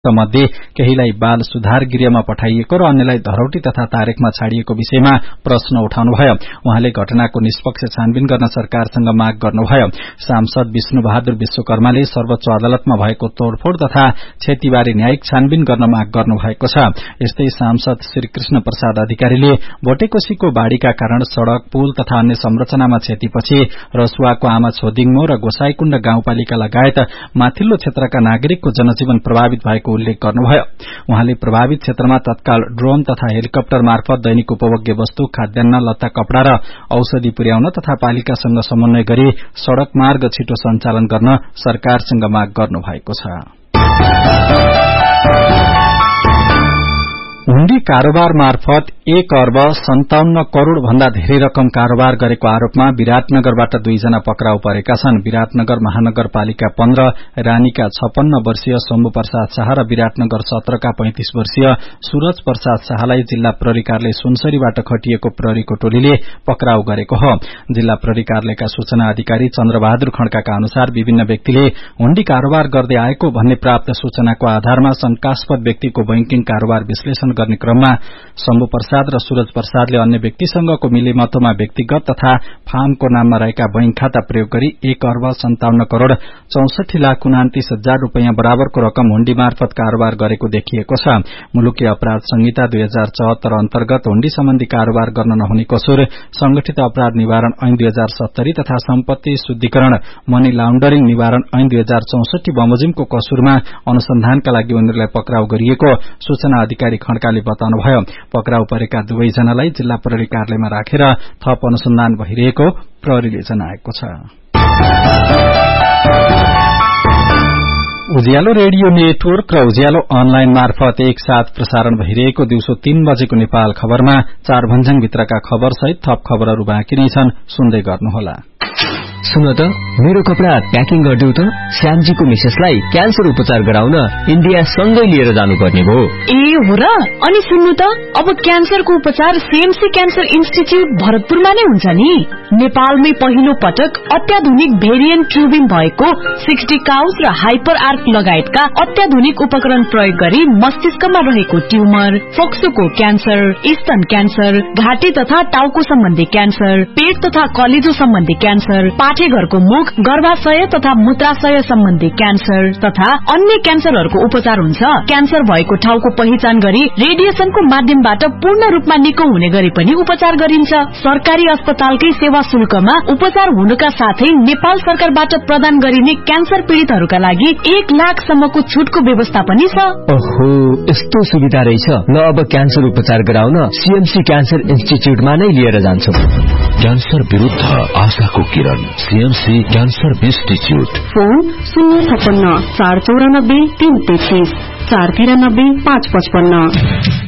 मध्ये केहीलाई बाल सुधार गृहमा पठाइएको र अन्यलाई धरौटी तथा तारेकमा छाडिएको विषयमा प्रश्न उठाउनुभयो। उहाँले घटनाको निष्पक्ष छानबिन गर्न सरकारसँग माग गर्नुभयो। सांसद विष्णु बहादुर विश्वकर्माले सर्वोच्च अदालतमा भएको तोडफोड़ तथा क्षतिबारे न्यायिक छानबिन गर्न माग गर्नुभएको छ। यस्तै सांसद श्रीकृष्ण प्रसाद अधिकारीले भोटेकोशीको बाढ़ीका कारण सड़क, पुल तथा अन्य संरचनामा क्षतिपछि रसुवाको आमा छोदिङमो र गोसाईकुण्ड गाउँपालिका लगायत माथिल्लो क्षेत्रका नागरिकको जनजीवन प्रभावित भएको उल्लेख गर्नुभयो। उहाँले प्रभावित क्षेत्रमा तत्काल ड्रोन तथा हेलिकप्टर मार्फत दैनिक उपभोग्य वस्तु, खाद्यान्न, लत्ता, कपड़ा र औषधि पुर्याउन तथा पालिकासँग समन्वय गरी सड़क मार्ग छिटो सञ्चालन गर्न सरकारसँग माग गर्नुभएको छ। हुण्डी कारोबार मार्फत 1 अर्ब 57 करोड़ भन्दा धेरै रकम कारोबार गरेको आरोपमा विराटनगरबाट 2 जना पक्राउ परेका छन्। विराटनगर महानगरपालिका 15 रानीका 56 वर्षीय शम्भु प्रसाद शाह र विराटनगर 17 का 35 वर्षीय सूरज प्रसाद शाहलाई जिल्ला प्रहरी कार्यालय सुनसरीबाट खटिएको प्रहरीको टोलीले पक्राउ गरेको हो। जिल्ला प्रहरी कार्यालयका सूचना अधिकारी चन्द्रबहादुर खड्काका अनुसार विभिन्न व्यक्तिले हुण्डी कारोबार गर्दै आएको भन्ने प्राप्त सूचनाको आधारमा शंकास्पद व्यक्तिको बैंकिङ कारोबार विश्लेषण गर्ने क्रममा शम्भु प्रसाद र सूरज प्रसादले अन्य व्यक्तिसँगको मिलेमतोमा व्यक्तिगत तथा फार्मको नाममा रहेका बैंक खाता प्रयोग गरी 1 अर्ब 57 करोड़ 64 लाख 29 हजार रूपियाँ बराबरको रकम हुण्डी मार्फत कारोबार गरेको देखिएको छ। मुलुकी अपराध संहिता 2074 अन्तर्गत हुण्डी सम्बन्धी कारोबार गर्न नहुने कसुर, संगठित अपराध निवारण ऐन 2070 तथा सम्पत्ति शुद्धिकरण मनी लाउण्डरिङ निवारण ऐन 2064 बमोजिमको कसुरमा अनुसन्धानका लागि उनीहरूलाई पक्राउ गरिएको सूचना अधिकारी खड्काले बताउनुभयो। पक्राउ परेका दुवैजनालाई जिल्ला प्रहरी कार्यालयमा राखेर थप अनुसन्धान भइरहेको प्रहरीले जनाएको छ। उज्यालो रेडियो नेटवर्क र उज्यालो अनलाइन मार्फत एकसाथ प्रसारण भइरहेको दिउँसो 3 बजेको नेपाल खबरमा 4 भन्ज्याङभित्रका खबर सहित थप खबरहरू बाँकी नै छन्, सुन्दै गर्नुहोला। सुन त, मेरो कपडा प्याकिङ गरिदेऊ त। श्यामजीको मिसेसलाई क्यान्सर उपचार गराउन इन्डिया सँगै लिएर जानुपर्ने भयो। ए हो र? अनि सुन्नु त, अब क्यान्सरको उपचार सीएमसी क्यान्सर इन्स्टिच्युट भरतपुरमा नै हुन्छ नि। नेपालमै पहिलो पटक अत्याधुनिक भेरिएन्ट ट्युबिङ भएको 60 काउस र हाइपर आर्क लगायतका अत्याधुनिक उपकरण प्रयोग गरी मस्तिष्कमा रहेको ट्युमर, फोक्सोको क्यान्सर, स्तन क्यान्सर, घाँटी तथा टाउको सम्बन्धी क्यान्सर, पेट तथा कलेजो सम्बन्धी क्यान्सर, पाठेघरको मुख, गर्भाशय तथा मूत्राशय सम्बन्धी क्यान्सर तथा अन्य क्यान्सरहरूको उपचार हुन्छ। क्यान्सर भएको ठाउँको पहिचान गरी रेडिएसनको माध्यमबाट पूर्ण रूपमा निको हुने गरी पनि उपचार गरिन्छ। सरकारी अस्पतालकै सेवा शुल्कमा उपचार हुनुका साथै नेपाल सरकारबाट प्रदान गरिने क्यान्सर पीड़ितहरूका लागि 1 लाखसम्मको छुटको व्यवस्था पनि छ। ओहो, यस्तो सुविधा रहेछ। ल अब क्यान्सर उपचार गराउन सीएमसी क्यान्सर इन्स्टिच्युटमा नै लिएर जान्छौं। क्यान्सर विरुद्ध आशाको किरण, सीएमसी क्यान्सर इन्स्टिच्युट। फोन 056 494 333 493 555।